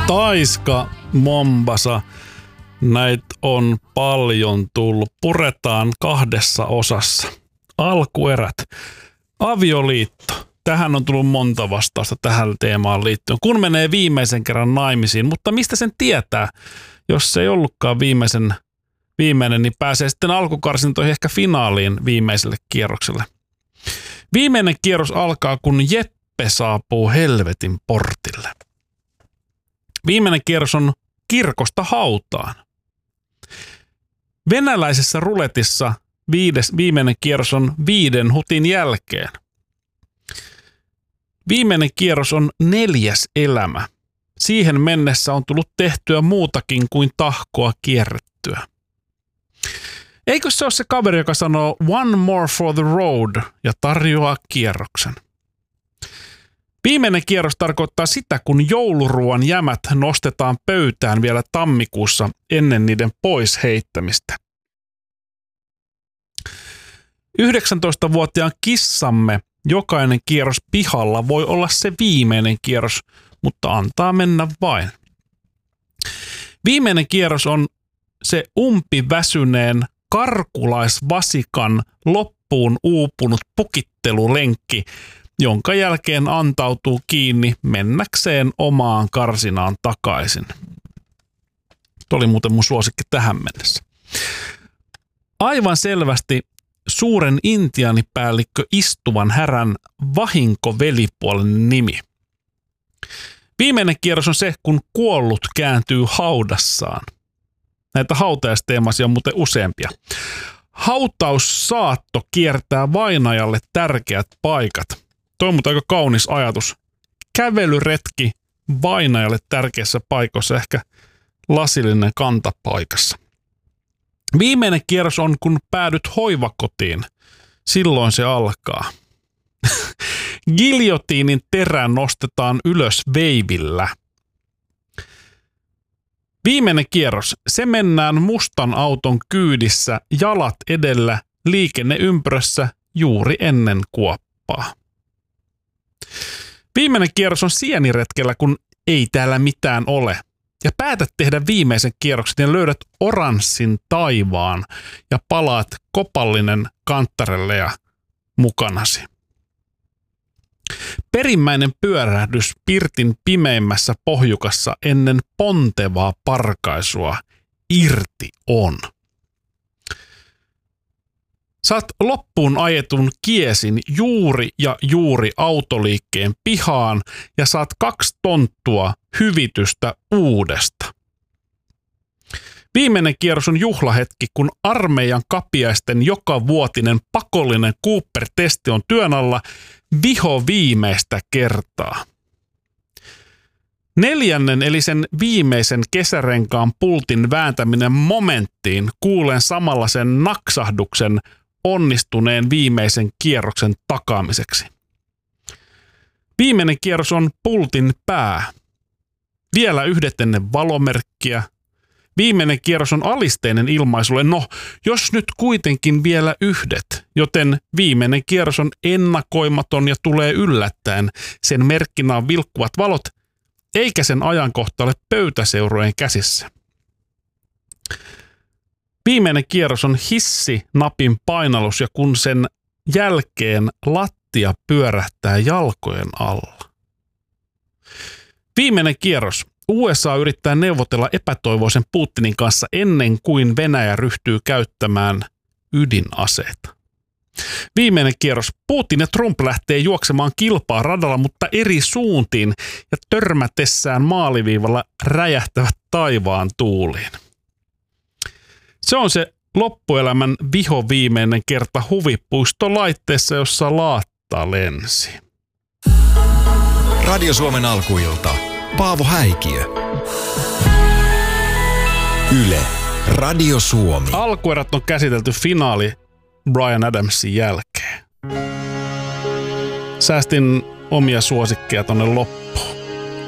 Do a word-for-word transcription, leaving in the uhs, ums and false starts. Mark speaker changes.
Speaker 1: Taiska, Mombasa. Näitä on paljon tullut. Puretaan kahdessa osassa. Alkuerät. Avioliitto. Tähän on tullut monta vastausta tähän teemaan liittyen. Kun menee viimeisen kerran naimisiin, mutta mistä sen tietää? Jos se ei ollutkaan viimeisen, viimeinen, niin pääsee sitten alkukarsintoihin ehkä finaaliin viimeiselle kierrokselle. Viimeinen kierros alkaa, kun Jeppe saapuu helvetin portille. Viimeinen kierros on kirkosta hautaan. Venäläisessä ruletissa viides, viimeinen kierros on viiden hutin jälkeen. Viimeinen kierros on neljäs elämä. Siihen mennessä on tullut tehtyä muutakin kuin tahkoa kierrettyä. Eikö se ole se kaveri, joka sanoo one more for the road ja tarjoaa kierroksen? Viimeinen kierros tarkoittaa sitä, kun jouluruoan jämät nostetaan pöytään vielä tammikuussa ennen niiden pois heittämistä. yhdeksäntoistavuotiaan kissamme jokainen kierros pihalla voi olla se viimeinen kierros, mutta antaa mennä vain. Viimeinen kierros on se umpiväsyneen karkulaisvasikan loppuun uupunut pukittelulenkki, jonka jälkeen antautuu kiinni mennäkseen omaan karsinaan takaisin. Tuo oli muuten mun suosikki tähän mennessä. Aivan selvästi suuren intiaanipäällikkö istuvan härän vahinkovelipuolen nimi. Viimeinen kierros on se, kun kuollut kääntyy haudassaan. Näitä hautajaisteemaisia on muuten useampia. Hautaussaatto kiertää vainajalle tärkeät paikat. Tuo on muuten aika kaunis ajatus. Kävelyretki vainajalle tärkeissä paikoissa, ehkä lasillinen kantapaikassa. Viimeinen kierros on, kun päädyt hoivakotiin. Silloin se alkaa. Giljotiinin terä nostetaan ylös veivillä. Viimeinen kierros. Se mennään mustan auton kyydissä, jalat edellä, liikenneympyrössä juuri ennen kuoppaa. Viimeinen kierros on sieniretkellä, kun ei täällä mitään ole. Ja päätät tehdä viimeisen kierroksen ja löydät oranssin taivaan ja palaat kopallinen kanttarelle ja mukanasi. Perimmäinen pyörähdys pirtin pimeimmässä pohjukassa ennen pontevaa parkaisua irti on. Saat loppuun ajetun kiesin juuri ja juuri autoliikkeen pihaan ja saat kaksi tonttua hyvitystä uudesta. Viimeinen kierros on juhlahetki, kun armeijan kapiaisten jokavuotinen pakollinen Cooper-testi on työn alla viho viimeistä kertaa. Neljännen eli sen viimeisen kesärenkaan pultin vääntäminen momenttiin kuulen samalla sen naksahduksen onnistuneen viimeisen kierroksen takaamiseksi. Viimeinen kierros on pultin pää. Vielä yhdet ennen valomerkkiä. Viimeinen kierros on alisteinen ilmaisulle. No, jos nyt kuitenkin vielä yhdet, joten viimeinen kierros on ennakoimaton ja tulee yllättäen. Sen merkkinä on vilkkuvat valot, eikä sen ajankohta ole pöytäseurojen käsissä. Viimeinen kierros on hissinapin painallus ja kun sen jälkeen lattia pyörähtää jalkojen alla. Viimeinen kierros. U S A yrittää neuvotella epätoivoisen Putinin kanssa ennen kuin Venäjä ryhtyy käyttämään ydinaseita. Viimeinen kierros. Putin ja Trump lähtee juoksemaan kilpaa radalla, mutta eri suuntiin ja törmätessään maaliviivalla räjähtävät taivaan tuuliin. Se on se loppuelämän vihoviimeinen kerta huvipuistolaitteessa, jossa laatta lensi.
Speaker 2: Radio Suomen alkuilta. Paavo Häikiö. Yle. Radio Suomi.
Speaker 1: Alkuerät on käsitelty finaali Bryan Adamsin jälkeen. Säästin omia suosikkeja tonne loppuun.